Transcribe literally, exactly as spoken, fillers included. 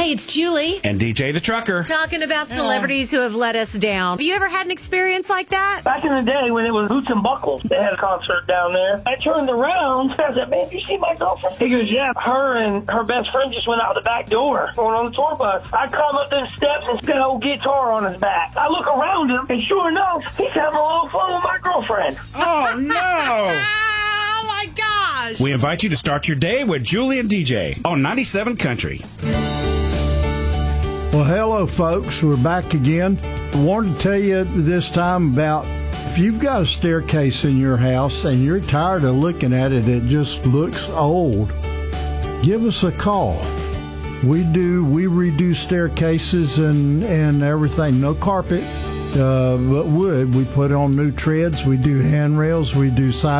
Hey, it's Julie. And D J the Trucker. Talking about celebrities who have let us down. Have you ever had an experience like that? Back in the day when it was Boots and Buckles, they had a concert down there. I turned around. I said, man, you see my girlfriend? He goes, yeah. Her and her best friend just went out the back door going on the tour bus. I climb up them steps and got an old guitar on his back. I look around him, and sure enough, he's having a little fun with my girlfriend. Oh, no. Oh, my gosh. We invite you to start your day with Julie and D J on ninety-seven Country. Well, hello, folks. We're back again. I wanted to tell you this time about if you've got a staircase in your house and you're tired of looking at it, it just looks old, give us a call. We do, we redo staircases and, and everything. No carpet, uh, but wood. We put on new treads. We do handrails. We do side